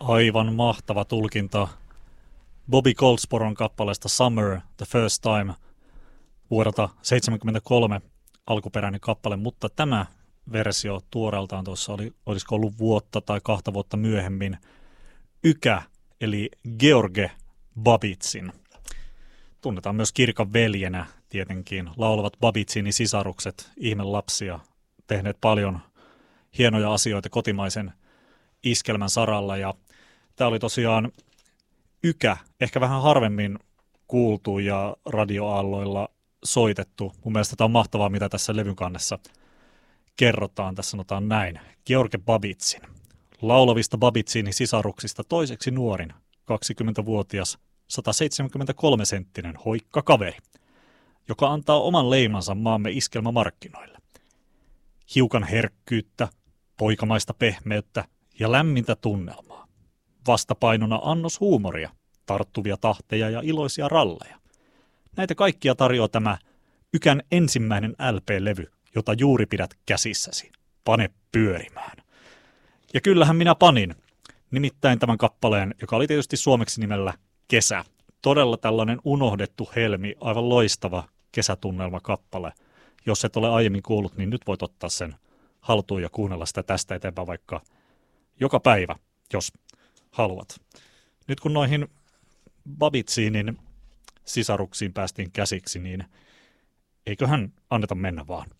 Aivan mahtava tulkinta Bobby Goldsboron kappaleesta Summer the First Time vuodelta 1973 alkuperäinen kappale, mutta tämä versio tuoreeltaan tuossa olisiko ollut vuotta tai 2 vuotta myöhemmin Ykä eli George Babbittsin. Tunnetaan myös Kirkan veljenä tietenkin. Laulavat Babbittsin sisarukset, ihmelapsia, tehneet paljon hienoja asioita kotimaisen iskelmän saralla. Ja tämä oli tosiaan Ykä, ehkä vähän harvemmin kuultu ja radioaalloilla soitettu. Mun mielestä tämä on mahtavaa, mitä tässä levyn kannessa kerrotaan. Tässä sanotaan näin. George Babbittsin. Laulavista Babbittsin sisaruksista toiseksi nuorin, 20-vuotias, 173-senttinen hoikka kaveri, joka antaa oman leimansa maamme iskelmämarkkinoille. Hiukan herkkyyttä, poikamaista pehmeyttä ja lämmintä tunnelmaa. Vastapainona annos huumoria, tarttuvia tahteja ja iloisia ralleja. Näitä kaikkia tarjoaa tämä Ykän ensimmäinen LP-levy, jota juuri pidät käsissäsi. Pane pyörimään. Ja kyllähän minä panin. Nimittäin tämän kappaleen, joka oli tietysti suomeksi nimellä Kesä. Todella tällainen unohdettu helmi, aivan loistava kesätunnelmakappale. Jos et ole aiemmin kuullut, niin nyt voit ottaa sen haltuun ja kuunnella sitä tästä eteenpäin vaikka joka päivä, jos haluat. Nyt kun noihin Babbittsin sisaruksiin päästiin käsiksi, niin eiköhän anneta mennä vaan.